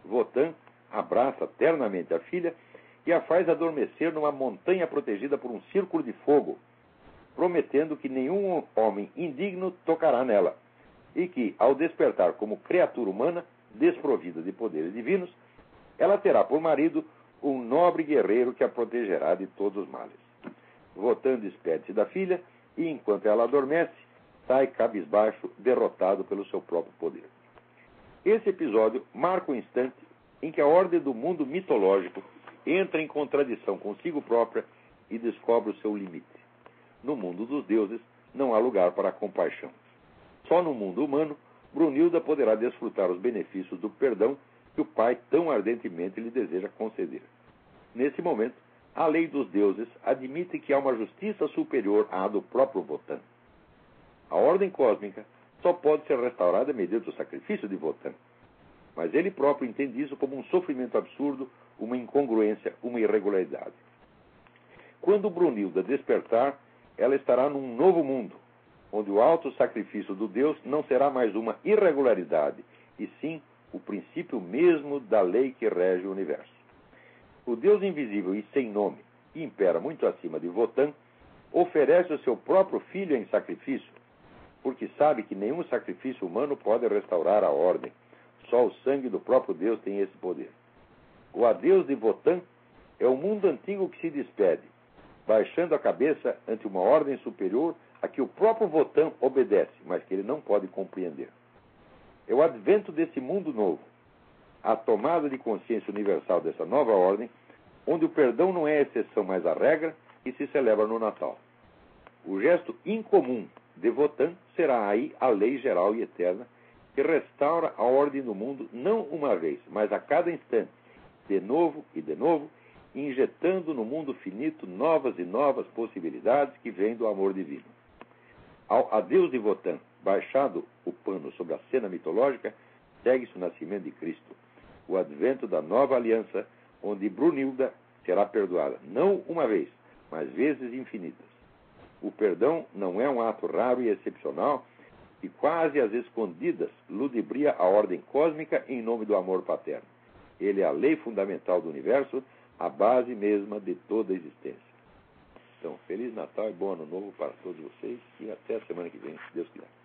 Wotan abraça ternamente a filha e a faz adormecer numa montanha protegida por um círculo de fogo, prometendo que nenhum homem indigno tocará nela, e que, ao despertar como criatura humana, desprovida de poderes divinos, ela terá por marido um nobre guerreiro que a protegerá de todos os males. Wotan despede-se da filha e, enquanto ela adormece, sai cabisbaixo, derrotado pelo seu próprio poder. Esse episódio marca o instante em que a ordem do mundo mitológico entra em contradição consigo própria e descobre o seu limite. No mundo dos deuses não há lugar para a compaixão. Só no mundo humano, Brunilda poderá desfrutar os benefícios do perdão que o pai tão ardentemente lhe deseja conceder. Nesse momento, a lei dos deuses admite que há uma justiça superior à do próprio Wotan. A ordem cósmica só pode ser restaurada mediante o sacrifício de Wotan. Mas ele próprio entende isso como um sofrimento absurdo, uma incongruência, uma irregularidade. Quando Brunilda despertar, ela estará num novo mundo, onde o alto sacrifício do Deus não será mais uma irregularidade, e sim o princípio mesmo da lei que rege o universo. O Deus invisível e sem nome, que impera muito acima de Wotan, oferece o seu próprio filho em sacrifício, porque sabe que nenhum sacrifício humano pode restaurar a ordem. Só o sangue do próprio Deus tem esse poder. O adeus de Wotan é o mundo antigo que se despede, baixando a cabeça ante uma ordem superior a que o próprio Wotan obedece, mas que ele não pode compreender. É o advento desse mundo novo, a tomada de consciência universal dessa nova ordem, onde o perdão não é a exceção, mas a regra, e se celebra no Natal. O gesto incomum de Wotan será aí a lei geral e eterna, que restaura a ordem do mundo não uma vez, mas a cada instante, de novo, injetando no mundo finito novas e novas possibilidades que vêm do amor divino. Ao adeus de Wotan, baixado o pano sobre a cena mitológica, segue-se o nascimento de Cristo, o advento da nova aliança, onde Brunilda será perdoada, não uma vez, mas vezes infinitas. O perdão não é um ato raro e excepcional, que quase às escondidas ludibria a ordem cósmica em nome do amor paterno. Ele é a lei fundamental do universo, a base mesma de toda a existência. Então, Feliz Natal e Bom Ano Novo para todos vocês e até a semana que vem, se Deus quiser.